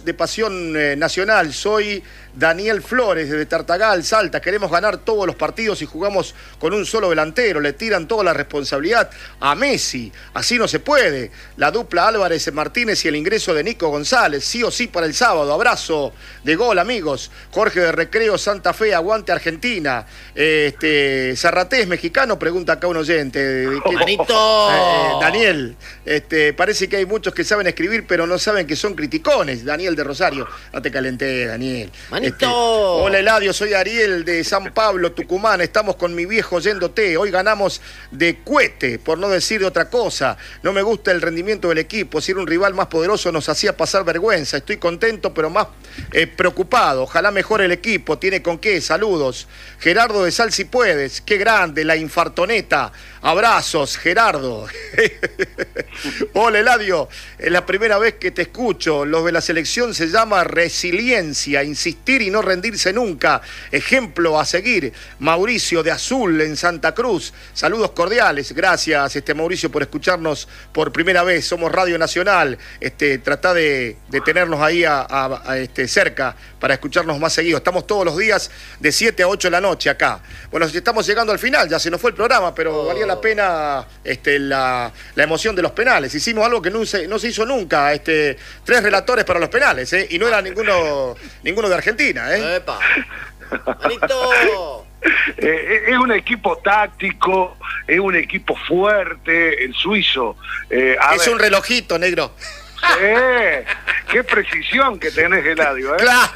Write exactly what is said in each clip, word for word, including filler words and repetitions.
De Pasión eh, Nacional, soy Daniel Flores desde Tartagal, Salta. Queremos ganar todos los partidos y jugamos con un solo delantero. Le tiran toda la responsabilidad a Messi. Así no se puede. La dupla Álvarez Martínez y el ingreso de Nico González, sí o sí para el sábado. Abrazo de gol, amigos. Jorge de Recreo Santa Fe, aguante Argentina. Este, Zarratés mexicano, pregunta acá un oyente. ¡Manito! Eh, Daniel, este, parece que hay muchos que saben escribir, pero no saben que son criticones. Daniel de Rosario, no te calenté, Daniel. ¡Manito! Este, hola Eladio, soy Ariel de San Pablo, Tucumán. Estamos con mi viejo yéndote. Hoy ganamos de cuete, por no decir otra cosa. No me gusta el rendimiento del equipo. Si era un rival más poderoso nos hacía pasar vergüenza. Estoy contento, pero más eh, preocupado. Ojalá mejore el equipo. ¿Tiene con qué? Saludos. Gerardo de Sal si puedes. Qué grande, la infartoneta. Abrazos, Gerardo. Hola Eladio, es la primera vez que te escucho. Lo de la selección se llama resiliencia, insistir y no rendirse nunca. Ejemplo a seguir. Mauricio de Azul en Santa Cruz. Saludos cordiales. Gracias, este Mauricio, por escucharnos por primera vez. Somos Radio Nacional. Este, trata de, de tenernos ahí a, a, a este, cerca para escucharnos más seguido. Estamos todos los días de siete a ocho de la noche acá. Bueno, estamos llegando al final, ya se nos fue el programa, pero oh. valía la pena este, la, la emoción de los penales. Hicimos algo que no se, no se hizo nunca. Este, tres relatores para los penales, ¿eh? Y no era ninguno, ninguno de Argentina, ¿eh? ¡Epa! ¡Manito! Eh, es un equipo táctico, es un equipo fuerte, el suizo. Eh, a es ver. un relojito, negro. Eh, qué precisión que tenés, Eladio, ¿eh? Claro.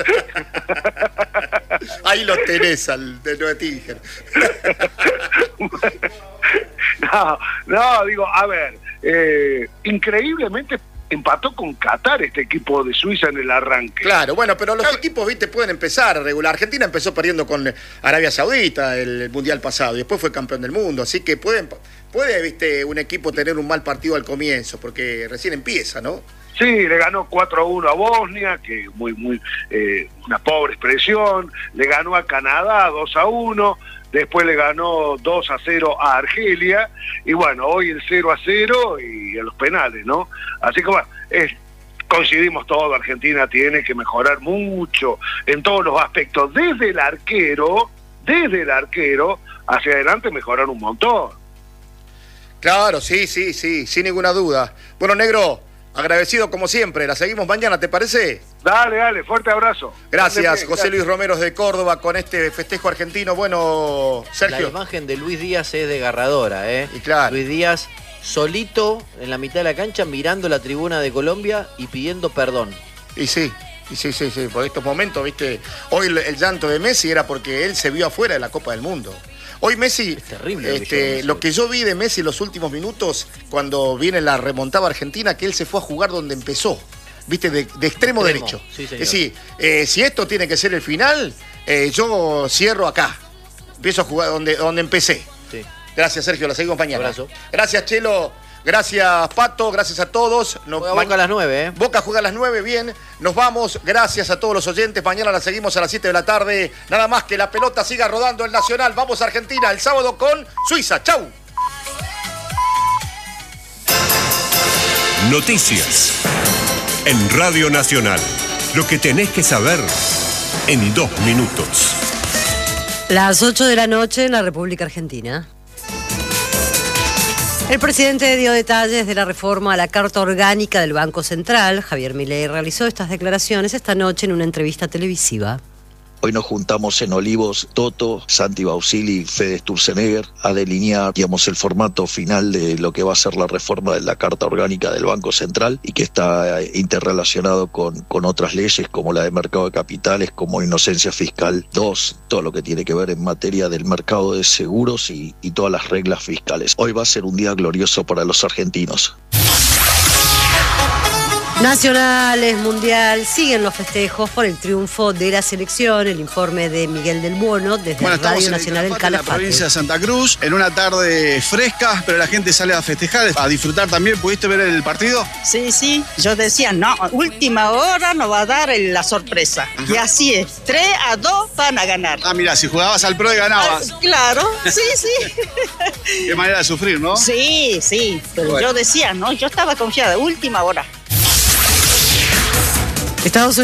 Ahí lo tenés al de Noetinger. No, no, digo, a ver, eh, increíblemente empató con Qatar este equipo de Suiza en el arranque. Claro, bueno, pero los equipos, viste, pueden empezar regular. Argentina empezó perdiendo con Arabia Saudita el Mundial pasado y después fue campeón del mundo, así que pueden, puede, viste, un equipo tener un mal partido al comienzo, porque recién empieza, ¿no? Sí, le ganó cuatro a uno a Bosnia, que muy, muy, eh, una pobre expresión. Le ganó a Canadá dos a uno. Después le ganó dos a cero a Argelia, y bueno, hoy el cero a cero y a los penales, ¿no? Así que bueno, es, coincidimos todos, Argentina tiene que mejorar mucho en todos los aspectos, desde el arquero, desde el arquero, hacia adelante mejorar un montón. Claro, sí, sí, sí, sin ninguna duda. Bueno, negro, agradecido como siempre, la seguimos mañana, ¿te parece? Dale, dale, fuerte abrazo. Gracias, Dale, José Luis Romero de Córdoba, con este festejo argentino. Bueno, Sergio. La imagen de Luis Díaz es desgarradora, ¿eh? Y claro. Luis Díaz solito en la mitad de la cancha mirando la tribuna de Colombia y pidiendo perdón. Y sí, y sí, sí, sí, por estos momentos, viste, hoy el, el llanto de Messi era porque él se vio afuera de la Copa del Mundo. Hoy Messi, es terrible lo, este, que Messi. lo que yo vi de Messi en los últimos minutos, cuando viene la remontada argentina, que él se fue a jugar donde empezó, viste, de, de extremo, extremo derecho. Sí, es decir, eh, si esto tiene que ser el final, eh, yo cierro acá, empiezo a jugar donde, donde empecé. Sí. Gracias, Sergio, la seguimos mañana. Abrazo. Gracias, Chelo. Gracias, Pato, gracias a todos. Nos, juega Boca a las nueve, ¿eh? Boca juega a las nueve, bien. Nos vamos, gracias a todos los oyentes. Mañana la seguimos a las siete de la tarde. Nada más que la pelota siga rodando el Nacional. Vamos a Argentina el sábado con Suiza. ¡Chau! Noticias en Radio Nacional. Lo que tenés que saber en dos minutos. Las ocho de la noche en la República Argentina. El presidente dio detalles de la reforma a la Carta Orgánica del Banco Central. Javier Milei realizó estas declaraciones esta noche en una entrevista televisiva. Hoy nos juntamos en Olivos, Toto, Santi Bausili y Fede Sturzenegger a delinear, digamos, el formato final de lo que va a ser la reforma de la Carta Orgánica del Banco Central y que está interrelacionado con, con otras leyes como la de mercado de capitales, como inocencia fiscal dos, todo lo que tiene que ver en materia del mercado de seguros y, y todas las reglas fiscales. Hoy va a ser un día glorioso para los argentinos. Nacionales, mundial, siguen los festejos por el triunfo de la selección. El informe de Miguel del Buono desde bueno, Radio Nacional del Calafate. En la provincia de Santa Cruz, en una tarde fresca, pero la gente sale a festejar, a disfrutar también. ¿Pudiste ver el partido? Sí, sí. Yo decía, no, última hora nos va a dar la sorpresa. Ajá. Y así es, tres a dos van a ganar. Ah, mira, si jugabas al pro y ganabas. Ah, claro, sí, sí. Qué manera de sufrir, ¿no? Sí, sí, pero bueno. Yo decía, no, yo estaba confiada, última hora. Estados